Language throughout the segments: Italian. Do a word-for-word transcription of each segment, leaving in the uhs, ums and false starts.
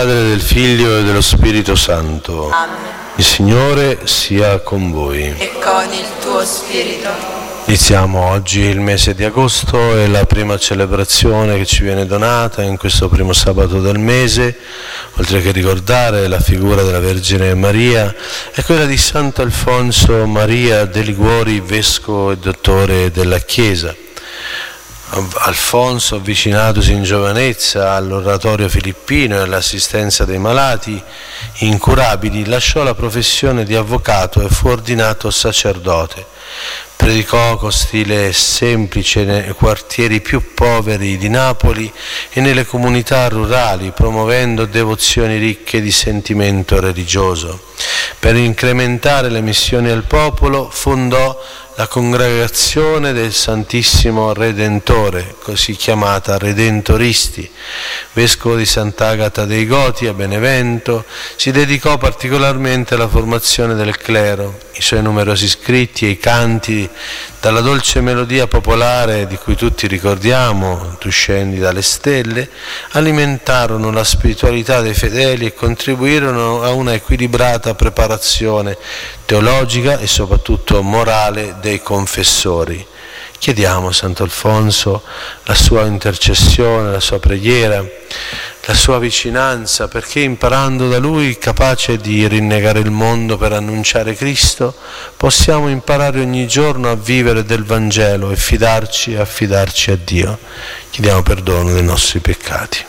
Padre, del Figlio e dello Spirito Santo. Amen. Il Signore sia con voi. E con il tuo spirito. Iniziamo oggi il mese di agosto e la prima celebrazione che ci viene donata in questo primo sabato del mese, oltre che ricordare la figura della Vergine Maria, è quella di Sant'Alfonso Maria de' Liguori, vescovo e dottore della Chiesa. Alfonso, avvicinatosi in giovanezza all'oratorio filippino e all'assistenza dei malati incurabili, lasciò la professione di avvocato e fu ordinato sacerdote. Predicò con stile semplice nei quartieri più poveri di Napoli e nelle comunità rurali, promuovendo devozioni ricche di sentimento religioso. Per incrementare le missioni al popolo fondò la Congregazione del Santissimo Redentore, così chiamata Redentoristi. Vescovo di Sant'Agata dei Goti a Benevento, si dedicò particolarmente alla formazione del clero. I suoi numerosi scritti e i canti dalla dolce melodia popolare di cui tutti ricordiamo, Tu scendi dalle stelle, alimentarono la spiritualità dei fedeli e contribuirono a una equilibrata preparazione teologica e soprattutto morale dei confessori. Chiediamo a Sant'Alfonso la sua intercessione, la sua preghiera, la sua vicinanza, perché imparando da lui, capace di rinnegare il mondo per annunciare Cristo, possiamo imparare ogni giorno a vivere del Vangelo e fidarci e affidarci a Dio. Chiediamo perdono dei nostri peccati.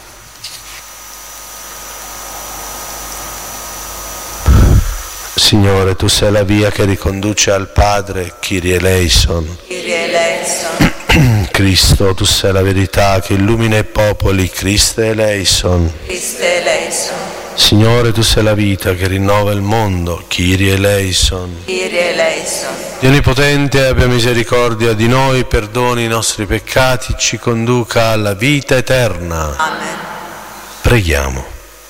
Signore, Tu sei la via che riconduce al Padre, Kyrie eleison. Kyrie eleison. Cristo, Tu sei la verità che illumina i popoli, Christe eleison. Christe eleison. Signore, Tu sei la vita che rinnova il mondo, Kyrie eleison. Kyrie eleison. Dio Onnipotente, abbia misericordia di noi, perdoni i nostri peccati, ci conduca alla vita eterna. Amen. Preghiamo.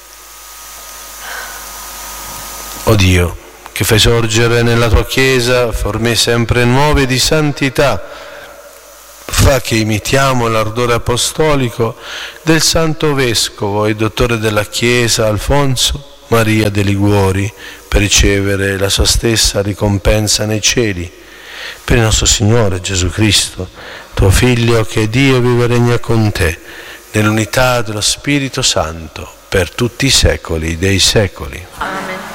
O Dio, che fai sorgere nella Tua Chiesa forme sempre nuove di santità, fa che imitiamo l'ardore apostolico del Santo Vescovo e Dottore della Chiesa Alfonso Maria de' Liguori, per ricevere la sua stessa ricompensa nei cieli. Per il nostro Signore Gesù Cristo, Tuo Figlio, che Dio vive e regna con Te, nell'unità dello Spirito Santo, per tutti i secoli dei secoli. Amen.